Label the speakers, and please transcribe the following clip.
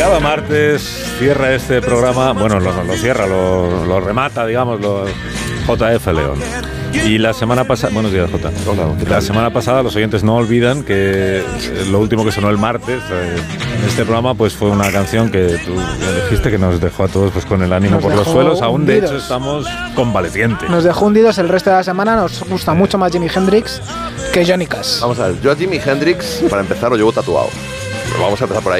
Speaker 1: Cada martes cierra este programa, bueno, lo cierra, lo remata, digamos, JF León. Y la semana pasada, buenos días, Jota.
Speaker 2: Hola, ¿qué tal?
Speaker 1: La semana pasada los oyentes no olvidan que lo último que sonó el martes en este programa pues fue una canción que tú dijiste que nos dejó a todos pues con el ánimo por los suelos. Aún de hecho estamos convalecientes.
Speaker 3: Nos dejó hundidos el resto de la semana. Nos gusta mucho más Jimi Hendrix que Johnny Cash.
Speaker 2: Vamos a ver, yo a Jimi Hendrix, para empezar, lo llevo tatuado. Vamos a empezar por ahí.